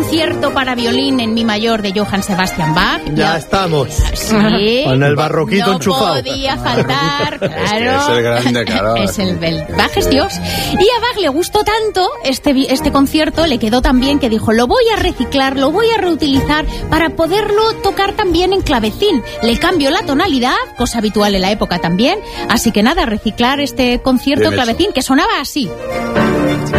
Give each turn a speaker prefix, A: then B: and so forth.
A: concierto para violín en mi mayor de Johann Sebastian Bach.
B: Ya estamos.
A: Sí.
B: Con el barroquito enchufado.
A: No podía faltar, claro.
C: Es el grande, claro.
A: Bach es Dios. Y a Bach le gustó tanto este concierto, le quedó tan bien que dijo, lo voy a reciclar, lo voy a reutilizar para poderlo tocar también en clavecín. Le cambio la tonalidad, cosa habitual en la época también. Así que nada, reciclar este concierto clavecín que sonaba así.